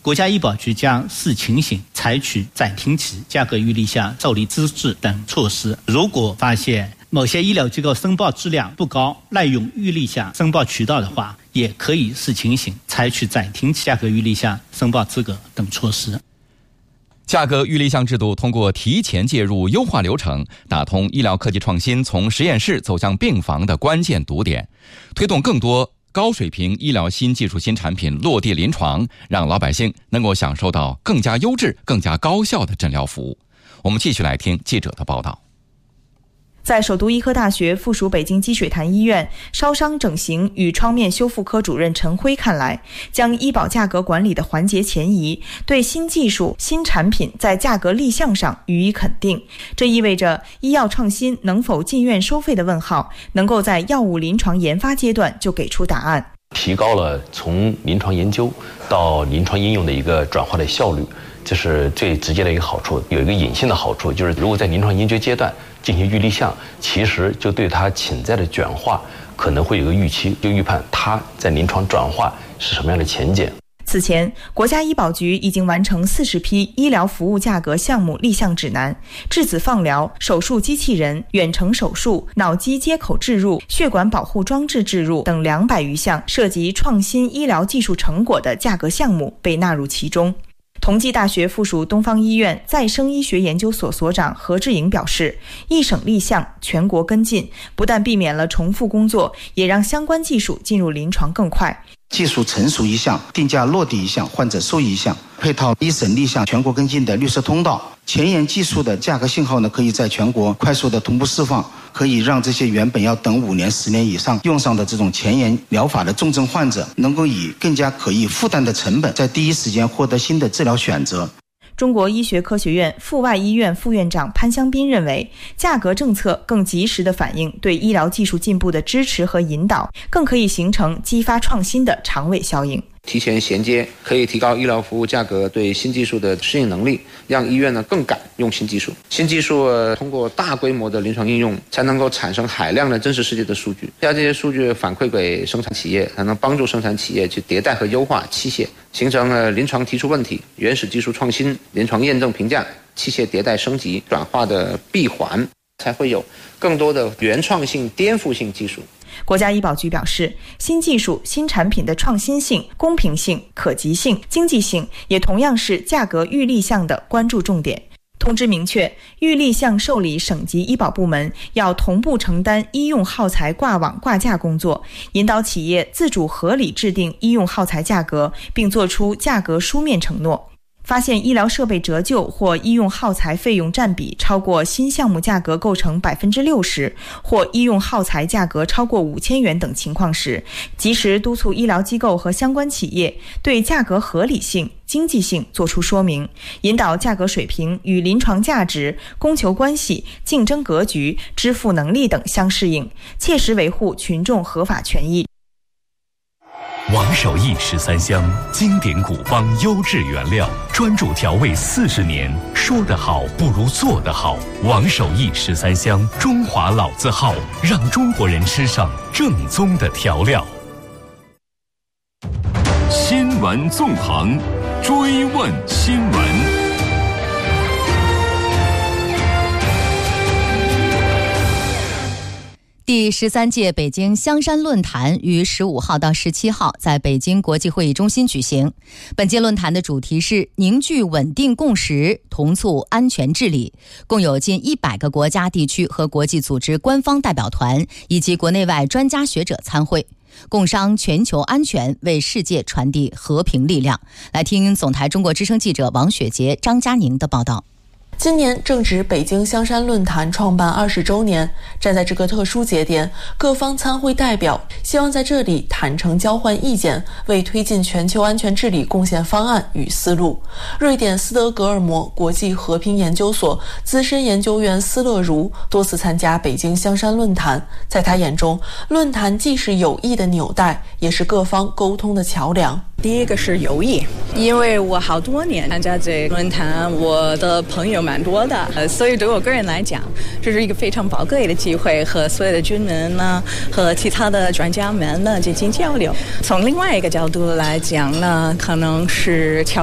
国家医保局将视情形采取暂停期、价格预立项、受理资质等措施。如果发现某些医疗机构申报质量不高、滥用预立项申报渠道的话，也可以视情形采取暂停期、价格预立项申报资格等措施。 价格预立项制度通过提前介入、优化流程，打通医疗科技创新从实验室走向病房的关键堵点，推动更多高水平医疗新技术新产品落地临床，让老百姓能够享受到更加优质、更加高效的诊疗服务。我们继续来听记者的报道。 在首都医科大学附属北京积水潭医院烧伤整形与创面修复科主任陈辉看来，将医保价格管理的环节前移，对新技术、新产品在价格立项上予以肯定。这意味着医药创新能否进院收费的问号，能够在药物临床研发阶段就给出答案， 提高了从临床研究到临床应用的一个转化的效率。这是最直接的一个好处。有一个隐性的好处，就是如果在临床研究阶段进行预立项，其实就对它潜在的转化可能会有个预期，就预判它在临床转化是什么样的前景。 此前，国家医保局已经完成40批医疗服务价格项目立项指南，质子放疗、手术机器人、远程手术、脑机接口置入、血管保护装置置入等200余项涉及创新医疗技术成果的价格项目被纳入其中。同济大学附属东方医院再生医学研究所所长何志颖表示，一省立项，全国跟进，不但避免了重复工作，也让相关技术进入临床更快。 技术成熟一项，定价落地一项，患者受益一项，配套一省立项全国跟进的绿色通道，前沿技术的价格信号呢，可以在全国快速的同步释放，可以让这些原本要等5年、10年以上用上的这种前沿疗法的重症患者，能够以更加可以负担的成本，在第一时间获得新的治疗选择。 中国医学科学院阜外医院副院长潘香斌认为，价格政策更及时地反映对医疗技术进步的支持和引导，更可以形成激发创新的长尾效应。 提前衔接可以提高医疗服务价格对新技术的适应能力，让医院呢更敢用新技术。新技术通过大规模的临床应用，才能够产生海量的真实世界的数据，将这些数据反馈给生产企业，才能帮助生产企业去迭代和优化器械，形成临床提出问题、原始技术创新、临床验证评价、器械迭代升级转化的闭环，才会有更多的原创性、颠覆性技术。 国家医保局表示，新技术、新产品的创新性、公平性、可及性、经济性也同样是价格预立项的关注重点。通知明确，预立项受理省级医保部门要同步承担医用耗材挂网挂价工作，引导企业自主合理制定医用耗材价格，并作出价格书面承诺。发现医疗设备折旧或医用耗材费用占比超过新项目价格构成 60%， 或医用耗材价格超过5000元等情况时，及时督促医疗机构和相关企业对价格合理性、经济性作出说明，引导价格水平与临床价值、供求关系、竞争格局、支付能力等相适应，切实维护群众合法权益。 王守义13香，经典古方优质原料，专注调味40年，说得好不如做得好。王守义13香，中华老字号，让中国人吃上正宗的调料。新闻纵横，追问新闻。 第13届北京香山论坛于15号到17号在北京国际会议中心举行。本届论坛的主题是凝聚稳定共识，同促安全治理。共有近100个国家地区和国际组织官方代表团以及国内外专家学者参会，共商全球安全，为世界传递和平力量。来听总台中国之声记者王雪杰、张佳宁的报道。 今年正值北京香山论坛创办20周年，站在这个特殊节点，各方参会代表希望在这里坦诚交换意见，为推进全球安全治理贡献方案与思路。瑞典斯德哥尔摩国际和平研究所资深研究员斯乐如多次参加北京香山论坛，在他眼中，论坛既是友谊的纽带，也是各方沟通的桥梁。 第一个是友谊，因为我好多年参加这个论坛，我的朋友蛮多的，所以对我个人来讲，这是一个非常宝贵的机会，和所有的军人呢，和其他的专家们呢进行交流。从另外一个角度来讲呢，可能是